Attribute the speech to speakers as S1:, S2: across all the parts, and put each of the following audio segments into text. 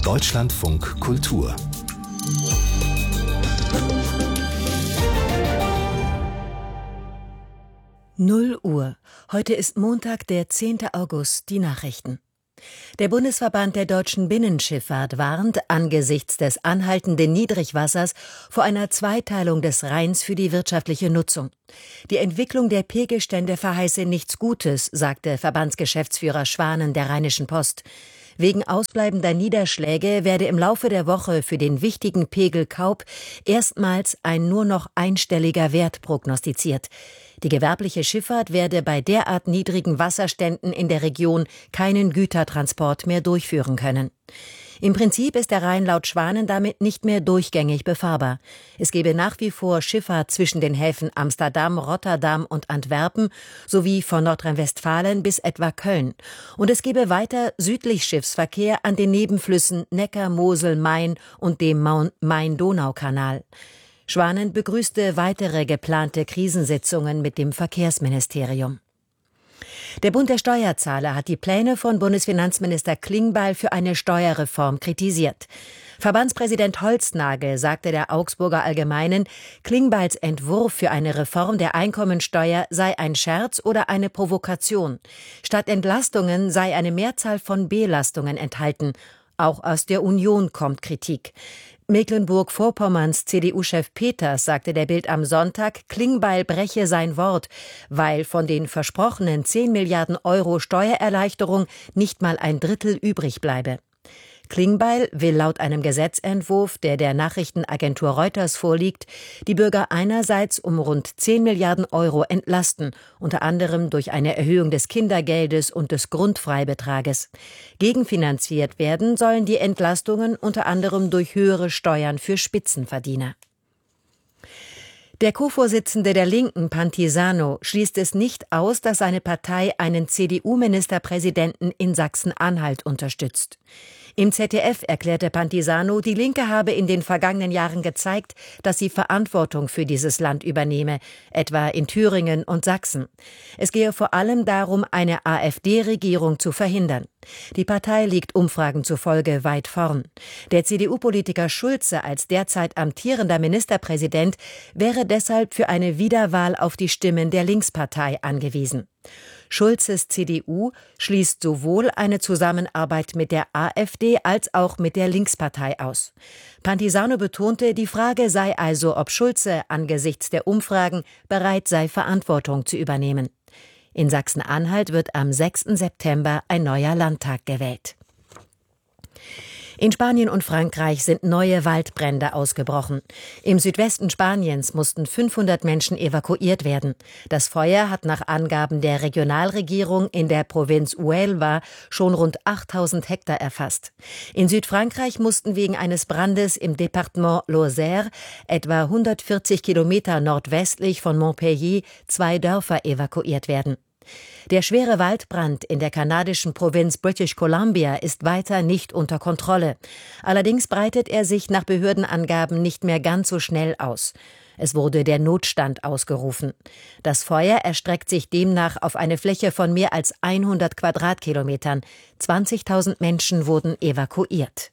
S1: Deutschlandfunk Kultur.
S2: Null Uhr. Heute ist Montag, der 10. August. Die Nachrichten. Der Bundesverband der deutschen Binnenschifffahrt warnt angesichts des anhaltenden Niedrigwassers vor einer Zweiteilung des Rheins für die wirtschaftliche Nutzung. Die Entwicklung der Pegelstände verheiße nichts Gutes, sagte Verbandsgeschäftsführer Schwanen der Rheinischen Post. Wegen ausbleibender Niederschläge werde im Laufe der Woche für den wichtigen Pegel Kaub erstmals ein nur noch einstelliger Wert prognostiziert. Die gewerbliche Schifffahrt werde bei derart niedrigen Wasserständen in der Region keinen Gütertransport mehr durchführen können. Im Prinzip ist der Rhein laut Schwanen damit nicht mehr durchgängig befahrbar. Es gebe nach wie vor Schifffahrt zwischen den Häfen Amsterdam, Rotterdam und Antwerpen sowie von Nordrhein-Westfalen bis etwa Köln. Und es gebe weiter südlich Schiffsverkehr an den Nebenflüssen Neckar, Mosel, Main und dem Main-Donau-Kanal. Schwanen begrüßte weitere geplante Krisensitzungen mit dem Verkehrsministerium. Der Bund der Steuerzahler hat die Pläne von Bundesfinanzminister Klingbeil für eine Steuerreform kritisiert. Verbandspräsident Holznagel sagte der Augsburger Allgemeinen, Klingbeils Entwurf für eine Reform der Einkommensteuer sei ein Scherz oder eine Provokation. Statt Entlastungen sei eine Mehrzahl von Belastungen enthalten. Auch aus der Union kommt Kritik. Mecklenburg-Vorpommerns CDU-Chef Peters sagte der Bild am Sonntag, Klingbeil breche sein Wort, weil von den versprochenen 10 Milliarden Euro Steuererleichterung nicht mal ein Drittel übrig bleibe. Klingbeil will laut einem Gesetzentwurf, der der Nachrichtenagentur Reuters vorliegt, die Bürger einerseits um rund 10 Milliarden Euro entlasten, unter anderem durch eine Erhöhung des Kindergeldes und des Grundfreibetrages. Gegenfinanziert werden sollen die Entlastungen unter anderem durch höhere Steuern für Spitzenverdiener. Der Co-Vorsitzende der Linken, Pantisano, schließt es nicht aus, dass seine Partei einen CDU-Ministerpräsidenten in Sachsen-Anhalt unterstützt. Im ZDF erklärte Pantisano, die Linke habe in den vergangenen Jahren gezeigt, dass sie Verantwortung für dieses Land übernehme, etwa in Thüringen und Sachsen. Es gehe vor allem darum, eine AfD-Regierung zu verhindern. Die Partei liegt Umfragen zufolge weit vorn. Der CDU-Politiker Schulze als derzeit amtierender Ministerpräsident wäre deshalb für eine Wiederwahl auf die Stimmen der Linkspartei angewiesen. Schulzes CDU schließt sowohl eine Zusammenarbeit mit der AfD als auch mit der Linkspartei aus. Pantisano betonte, die Frage sei also, ob Schulze angesichts der Umfragen bereit sei, Verantwortung zu übernehmen. In Sachsen-Anhalt wird am 6. September ein neuer Landtag gewählt. In Spanien und Frankreich sind neue Waldbrände ausgebrochen. Im Südwesten Spaniens mussten 500 Menschen evakuiert werden. Das Feuer hat nach Angaben der Regionalregierung in der Provinz Huelva schon rund 8000 Hektar erfasst. In Südfrankreich mussten wegen eines Brandes im Departement Lozère, etwa 140 Kilometer nordwestlich von Montpellier, 2 Dörfer evakuiert werden. Der schwere Waldbrand in der kanadischen Provinz British Columbia ist weiter nicht unter Kontrolle. Allerdings breitet er sich nach Behördenangaben nicht mehr ganz so schnell aus. Es wurde der Notstand ausgerufen. Das Feuer erstreckt sich demnach auf eine Fläche von mehr als 100 Quadratkilometern. 20.000 Menschen wurden evakuiert.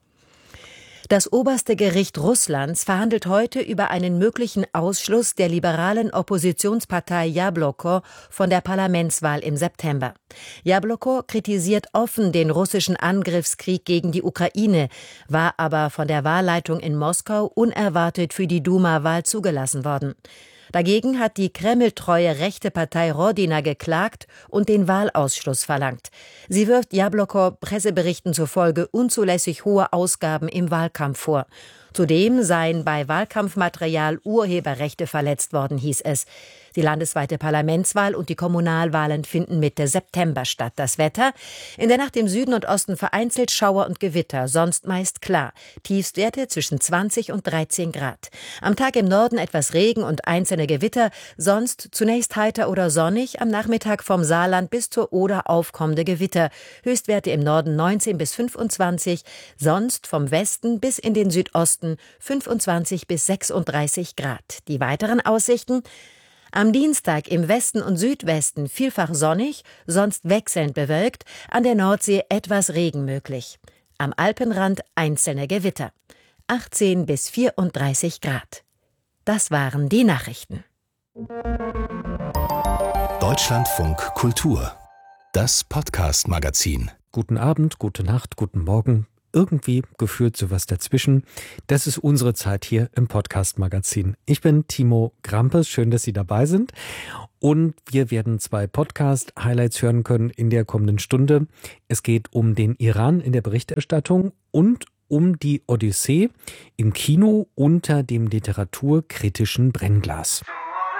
S2: Das oberste Gericht Russlands verhandelt heute über einen möglichen Ausschluss der liberalen Oppositionspartei Jabloko von der Parlamentswahl im September. Jabloko kritisiert offen den russischen Angriffskrieg gegen die Ukraine, war aber von der Wahlleitung in Moskau unerwartet für die Duma-Wahl zugelassen worden. Dagegen hat die kremltreue rechte Partei Rodina geklagt und den Wahlausschluss verlangt. Sie wirft Jabloko Presseberichten zufolge unzulässig hohe Ausgaben im Wahlkampf vor. Zudem seien bei Wahlkampfmaterial Urheberrechte verletzt worden, hieß es. Die landesweite Parlamentswahl und die Kommunalwahlen finden Mitte September statt. Das Wetter: in der Nacht im Süden und Osten vereinzelt Schauer und Gewitter, sonst meist klar. Tiefstwerte zwischen 20 und 13 Grad. Am Tag im Norden etwas Regen und einzelne Gewitter, sonst zunächst heiter oder sonnig, am Nachmittag vom Saarland bis zur Oder aufkommende Gewitter. Höchstwerte im Norden 19 bis 25, sonst vom Westen bis in den Südosten 25 bis 36 Grad. Die weiteren Aussichten: am Dienstag im Westen und Südwesten vielfach sonnig, sonst wechselnd bewölkt, an der Nordsee etwas Regen möglich. Am Alpenrand einzelne Gewitter. 18 bis 34 Grad. Das waren die Nachrichten.
S1: Deutschlandfunk Kultur. Das Podcast-Magazin.
S3: Guten Abend, gute Nacht, guten Morgen. Irgendwie gefühlt sowas dazwischen. Das ist unsere Zeit hier im Podcast-Magazin. Ich bin Timo Grampes, schön, dass Sie dabei sind. Und wir werden 2 Podcast-Highlights hören können in der kommenden Stunde. Es geht um den Iran in der Berichterstattung und um die Odyssee im Kino unter dem literaturkritischen Brennglas.